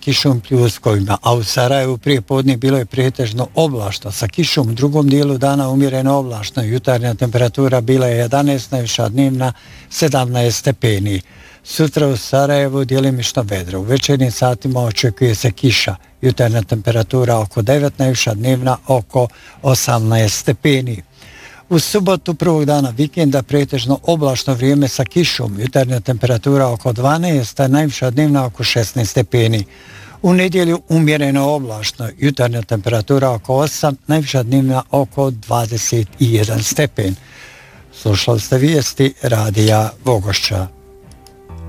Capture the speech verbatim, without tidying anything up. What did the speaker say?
kišom pljuskovima, a u Sarajevu prije podne bilo je pretežno oblačno sa kišom, u drugom dijelu dana umjereno oblačno. Jutarnja temperatura bila je jedanaest, najviša dnevna sedamnaest stepeni. Sutra u Sarajevu djelimično vedro. U večernjim satima očekuje se kiša. Jutarnja temperatura oko devet, najviša dnevna oko osamnaest stepeni. U subotu prvog dana vikenda pretežno oblačno vrijeme sa kišom. Jutarnja temperatura oko dvanaest, a najviša dnevna oko šesnaest stepeni. U nedjelju umjereno oblačno. Jutarnja temperatura oko osam, najviša dnevna oko dvadeset jedan stepen. Slušali ste vijesti radija Vogošća.